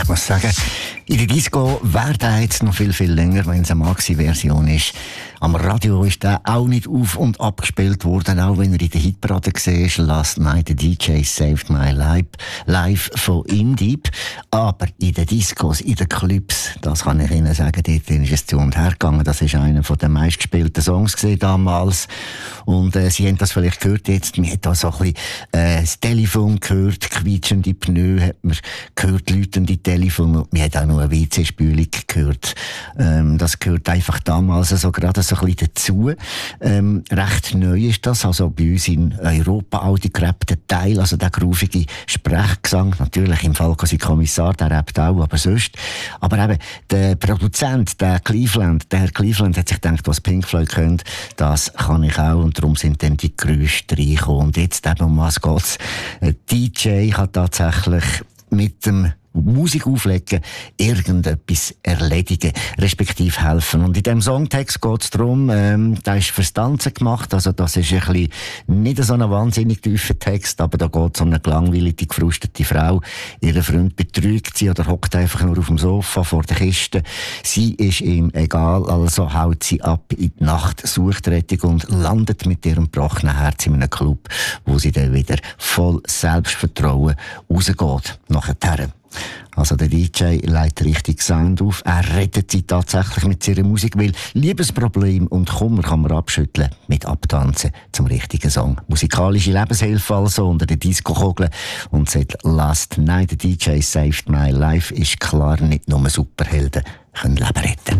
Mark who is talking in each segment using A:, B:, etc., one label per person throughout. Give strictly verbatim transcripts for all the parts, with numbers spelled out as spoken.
A: Ich muss sagen, in der Disco wäre der jetzt noch viel, viel länger, wenn es eine Maxi-Version ist. Am Radio ist der auch nicht auf- und abgespielt worden, auch wenn er in der Hitparade war. Last Night the D J Saved My Life, live von Indeep. Aber in den Discos, in den Clubs, das kann ich Ihnen sagen, dort ist es zu und her gegangen. Das war einer der meistgespielten Songs damals. Und äh, Sie haben das vielleicht gehört jetzt. Man hat da so ein bisschen äh, das Telefon gehört, quietschende Pneu hat man gehört, läutende Telefon. Und man hat auch noch eine W C-Spülung gehört. Ähm, das gehört einfach damals so gerade so ein bisschen dazu. Ähm, recht neu ist das, also bei uns in Europa auch die gerappten Teil, also der groovige Sprechgesang, natürlich im Fall sein Kommissar, der rappt auch, aber sonst. Aber eben, der Produzent, der Cleveland, der Herr Cleveland hat sich gedacht, was Pink Floyd können, das kann ich auch, und darum sind dann die Geräusche reingekommen. Und jetzt eben, um was geht's? Ein D J hat tatsächlich mit dem Musik auflegen, irgendetwas erledigen, respektive helfen. Und in diesem Songtext geht es darum, ähm, der ist fürs Tanzen gemacht, also das ist ein bisschen nicht so ein wahnsinnig tiefer Text, aber da geht es um eine gelangweilige, gefrustete Frau. Ihr Freund betrügt sie oder hockt einfach nur auf dem Sofa vor der Kiste. Sie ist ihm egal, also haut sie ab in die Nacht, sucht Rettung und landet mit ihrem gebrochenen Herz in einem Club, wo sie dann wieder voll Selbstvertrauen rausgeht. Nachher. Also der D J legt richtig Sound auf. Er rettet sie tatsächlich mit seiner Musik, weil Liebesproblem und Kummer kann man abschütteln mit Abtanzen zum richtigen Song. Musikalische Lebenshilfe also unter den Disco-Kugeln. Und seit Last Night the D J Saved My Life ist klar, nicht nur Superhelden können Leben retten.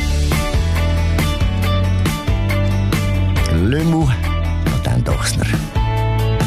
A: Le Mou, Nathan Dochsner.